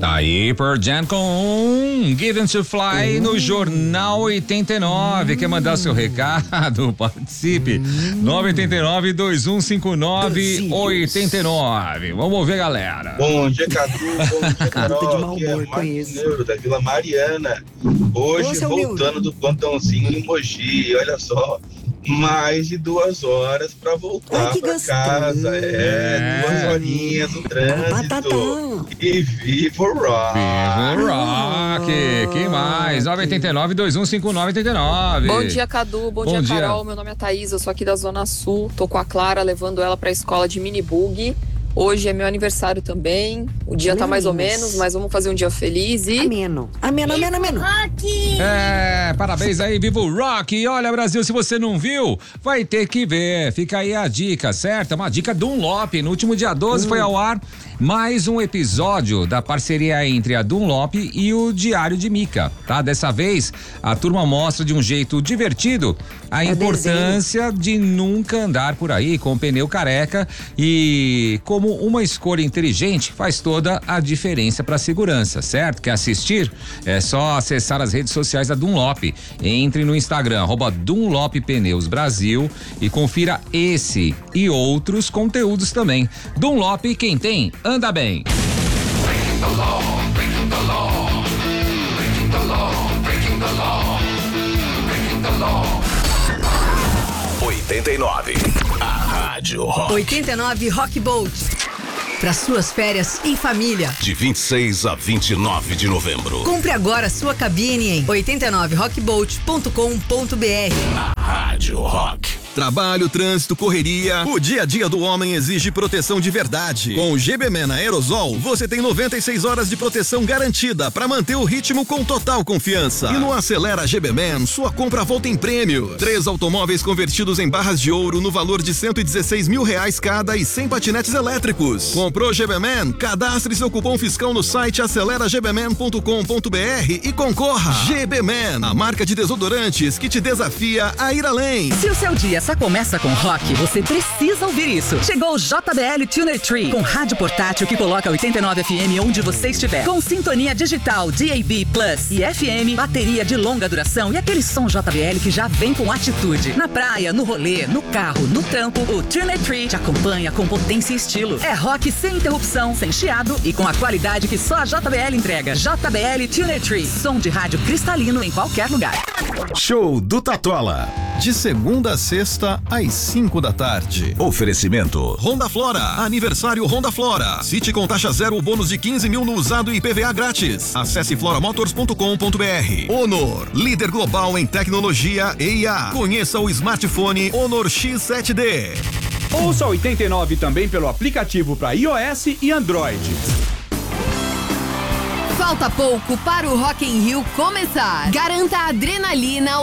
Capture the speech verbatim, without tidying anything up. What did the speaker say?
Tá aí por Jan com Given to Fly no Jornal oitenta e nove. Quer mandar seu recado? Participe. nove oito nove, dois um cinco nove, oito nove. Vamos ver, galera. Bom dia, Cadu. Bom dia, Carol. Aqui é Marcos Neuro, da Vila Mariana. Hoje, voltando do plantãozinho em Mogi. Olha só. Mais de duas horas para voltar para casa. É, duas horinhas no trânsito. E viva o rock! Viva o rock! Quem mais? nove oito nove, dois um cinco nove, oito nove. Bom dia, Cadu. Bom, Bom dia, dia, Carol. Meu nome é Thaís, eu sou aqui da Zona Sul. Tô com a Clara, levando ela pra escola de minibug. Hoje é meu aniversário também. O dia tá mais ou menos, mas vamos fazer um dia feliz e... Ameno, ameno, ameno, ameno. Rock! É, parabéns aí, viva o rock! E olha, Brasil, se você não viu, vai ter que ver. Fica aí a dica, certo? Uma dica Dunlop. No último dia doze hum. foi ao ar mais um episódio da parceria entre a Dunlop e o Diário de Mica, tá? Dessa vez, a turma mostra de um jeito divertido a é importância desenho. de nunca andar por aí com o pneu careca e como uma escolha inteligente faz toda a diferença para a segurança, certo? Quer assistir? É só acessar as redes sociais da Dunlop. Entre no Instagram, arroba Dunlop Pneus Brasil e confira esse e outros conteúdos também. Dunlop, quem tem, anda bem. oitenta e nove, a Rádio Rock. oitenta e nove Rock Bolt. Para suas férias em família. De vinte e seis a vinte e nove de novembro. Compre agora sua cabine em oitenta e nove rock bolt ponto com ponto b r. A Rádio Rock. Trabalho, trânsito, correria. O dia a dia do homem exige proteção de verdade. Com o G B Man Aerosol, você tem noventa e seis horas de proteção garantida para manter o ritmo com total confiança. E no Acelera G B Man, sua compra volta em prêmio. Três automóveis convertidos em barras de ouro no valor de cento e dezesseis mil reais cada e cem patinetes elétricos. Comprou G B Man? Cadastre seu cupom fiscal no site acelera g b man ponto com ponto b r e concorra. G B Man, a marca de desodorantes que te desafia a ir além. Se o seu dia só começa com rock, você precisa ouvir isso. Chegou o J B L Tuner Tree, com rádio portátil que coloca oitenta e nove F M onde você estiver. Com sintonia digital D A B Plus e F M, bateria de longa duração e aquele som J B L que já vem com atitude. Na praia, no rolê, no carro, no trampo, o Tuner Tree te acompanha com potência e estilo. É rock sem interrupção, sem chiado e com a qualidade que só a J B L entrega. J B L Tuner Tree, som de rádio cristalino em qualquer lugar. Show do Tatola, de segunda a sexta às cinco da tarde. Oferecimento Honda Flora, aniversário Honda Flora. Cite com taxa zero o bônus de quinze mil no usado e I P V A grátis. Acesse flora motors ponto com ponto b r. Honor, líder global em tecnologia e I A. Conheça o smartphone Honor X sete D. Ouça oitenta e nove também pelo aplicativo para iOS e Android. Falta pouco para o Rock in Rio começar. Garanta a adrenalina